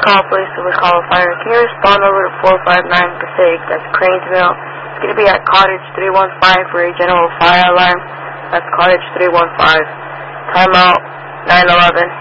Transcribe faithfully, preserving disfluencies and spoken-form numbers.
call police if we call a fire. Can you respond over to four five nine Passaic? That's Cranesville. It's going to be at Cottage three one five for a general fire alarm. That's Cottage three one five. Timeout nine eleven.